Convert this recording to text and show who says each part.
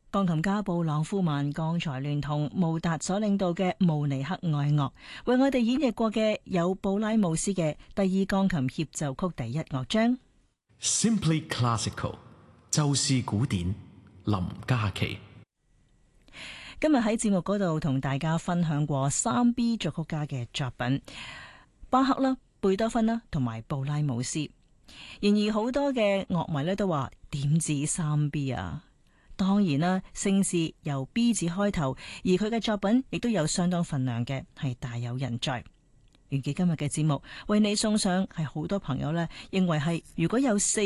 Speaker 1: 鋼琴家布朗夫曼剛才聯同穆達所領導嘅慕尼黑愛樂，為我哋演繹過嘅有布拉姆斯嘅第二鋼琴協奏曲第一樂章。
Speaker 2: Simply Classical， 就是古典。林嘉琪
Speaker 1: 今日喺節目嗰度同大家分享過3B 作曲家嘅作品，巴赫啦、貝多芬啦同埋布拉姆斯。然而好多嘅樂迷咧都話點止3B 啊？當然啦，姓氏由 B 字開頭，而佢嘅作品亦都有相當份量嘅，係大有人在。完結今日嘅節目，為你送上係好多朋友呢認為係如果有4